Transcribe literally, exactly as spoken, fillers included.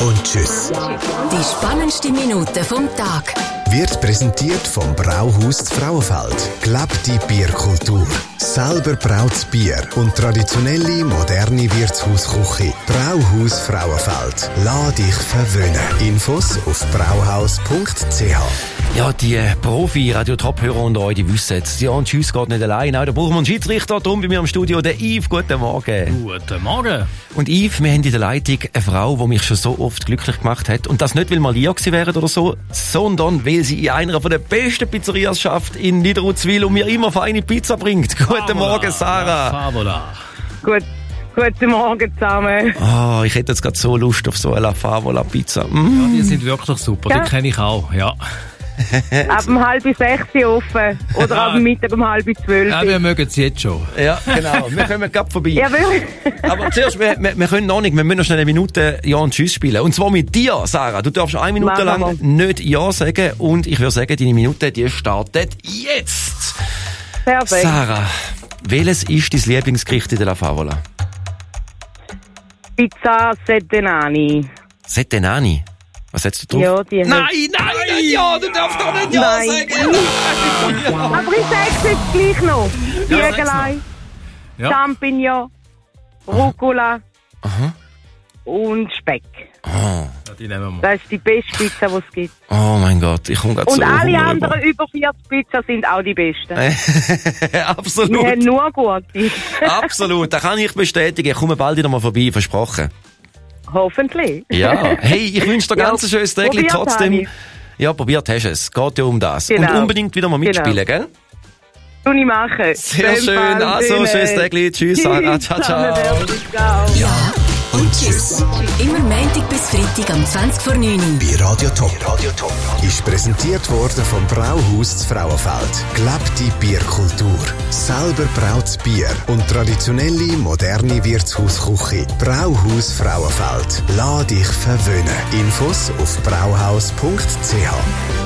und Tschüss. Die spannendste Minute vom Tag Wird präsentiert vom Brauhaus Frauenfeld. Gelebte Bierkultur. Selber brautes Bier und traditionelle, moderne Wirtshausküche. Brauhaus Frauenfeld. Lass dich verwöhnen. Infos auf brauhaus punkt c h. Ja, die Profi-Radio-Top-Hörer unter euch, die wissen es. Ja, und Tschüss geht nicht allein. Auch da brauchen wir einen Schiedsrichter. Darum bei mir im Studio der Yves. Guten Morgen. Guten Morgen. Und Yves, wir haben in der Leitung eine Frau, die mich schon so oft glücklich gemacht hat. Und das nicht, weil wir Lia gewesen wären oder so, sondern weil sie in einer der besten Pizzerias schafft in Niederutzwil und mir immer feine Pizza bringt. Guten Favola. Morgen, Sarah. Ja, Favola. Gut, guten Morgen zusammen. Oh, ich hätte jetzt gerade so Lust auf so eine Favola-Pizza. Mm. Ja, die sind wirklich super. Ja. Die kenne ich auch, ja. Ab um halb sechs offen. Oder ab Mittag um halb zwölf. Ja, wir mögen es jetzt schon. Ja, genau. Wir kommen gerade vorbei. Ja, wirklich. Aber zuerst, wir, wir, wir können noch nicht, wir müssen noch schnell eine Minute Ja und Tschüss spielen. Und zwar mit dir, Sarah. Du darfst eine Minute Machen lang wir. nicht Ja sagen. Und ich würde sagen, deine Minute, die startet jetzt. Perfekt. Sarah, welches ist dein Lieblingsgericht in der La Favola? Pizza Settenani. Settenani. Was setzt du drauf? Ja, die Nein, nein, nein, ja, du darfst doch nicht Ja Nein. sagen. Aber ich sag's jetzt gleich noch. Ja, Ziegelei, Ja. Champignon, Rucola Aha. und Speck. Oh, Ja, die nehmen wir. Das ist die beste Pizza, die es gibt. oh mein Gott, ich komme gerade so Und alle Hunger anderen über vierzig Pizza sind auch die besten. über. Wir Absolut. haben nur gute. Absolut, das kann ich bestätigen. Ich komme bald wieder mal vorbei, versprochen. Hoffentlich. Ja, hey, ich wünsche dir Ja, ganz ein schönes Tag probiert trotzdem. habe ich. Ja, probiert hast du es. Geht ja um das. Genau. Und unbedingt wieder mal mitspielen, Genau. gell? Tun ich machen. Sehr schön. Also, schönes Tag. Tschüss, Sarah. Ciao, ciao. Ciao. Ja und Tschüss. Immer Montag bis Freitag am zwanzig vor neun Uhr. Bei Radio Top. Radio Top. Ist präsentiert worden vom Brauhaus Frauenfeld. Gelebte Bierkultur. Selber brautes Bier und traditionelle, moderne Wirtshausküche. Brauhaus Frauenfeld. Lass dich verwöhnen. Infos auf brauhaus punkt c h.